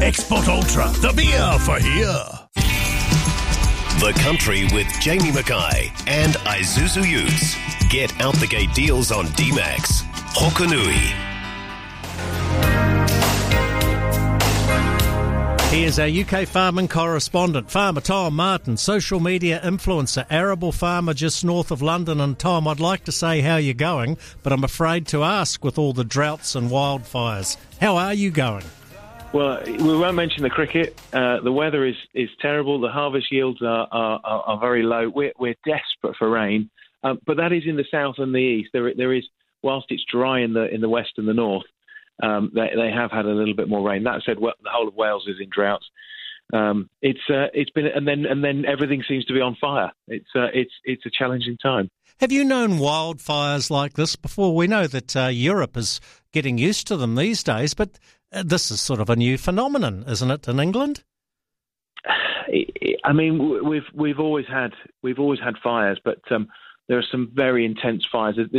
Export Ultra, the beer for here. The Country with Jamie Mackay and Isuzu Utes. Get out the gate deals on D-Max. Hokanui. Here's our UK farming correspondent, Farmer Tom Martin, social media influencer, arable farmer just north of London. And Tom, I'd like to say how you're going, but I'm afraid to ask with all the droughts and wildfires. How are you going? Well, we won't mention the cricket. The weather is terrible. The harvest yields are very low. We're desperate for rain, but that is in the south and the east. There is, whilst it's dry in the west and the north, they have had a little bit more rain. That said, the whole of Wales is in droughts. It's been, and then everything seems to be on fire. It's a challenging time. Have you known wildfires like this before? We know that Europe is getting used to them these days, but this is sort of a new phenomenon, isn't it, in England? I mean, we've always had fires, but there are some very intense fires.